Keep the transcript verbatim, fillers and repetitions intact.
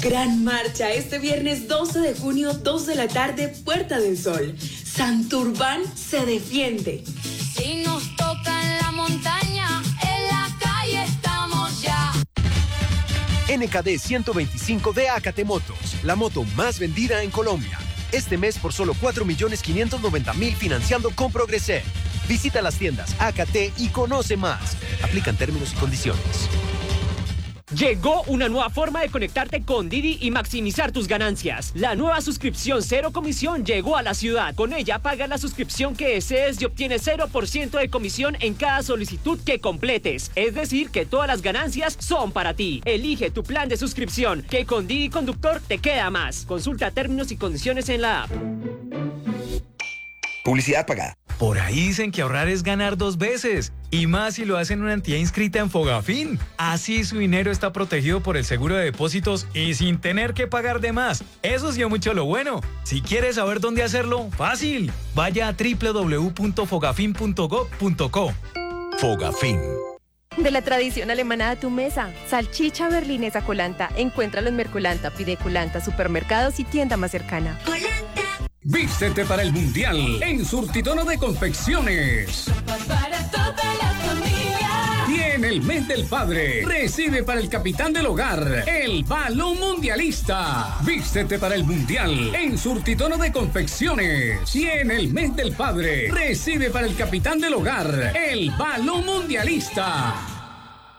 Gran marcha este viernes doce de junio, dos de la tarde, Puerta del Sol. Santurbán se defiende. Si nos toca en la montaña, en la calle estamos ya. N K D ciento veinticinco de Acate Motos, la moto más vendida en Colombia. Este mes por solo cuatro millones quinientos noventa mil financiando con Progreser. Visita las tiendas A K T y conoce más. Aplican términos y condiciones. Llegó una nueva forma de conectarte con Didi y maximizar tus ganancias. La nueva suscripción cero comisión llegó a la ciudad. Con ella pagas la suscripción que desees y obtienes cero por ciento de comisión en cada solicitud que completes. Es decir, que todas las ganancias son para ti. Elige tu plan de suscripción, que con Didi Conductor te queda más. Consulta términos y condiciones en la app. Publicidad pagada. Por ahí dicen que ahorrar es ganar dos veces, y más si lo hacen una entidad inscrita en Fogafín. Así su dinero está protegido por el seguro de depósitos y sin tener que pagar de más. Eso sí es mucho lo bueno. Si quieres saber dónde hacerlo, fácil. Vaya a doble u doble u doble u punto fogafín punto gob punto co. Fogafín. De la tradición alemana a tu mesa, salchicha berlinesa Colanta. Encuéntralo en Mercolanta, pide Colanta, supermercados y tienda más cercana. Colanta. Vístete para el Mundial en Surtidono de Confecciones. Para toda la familia. Y en el mes del padre, recibe para el capitán del hogar el balón mundialista. Vístete para el Mundial en Surtidono de Confecciones. Y en el mes del padre, recibe para el capitán del hogar el balón mundialista.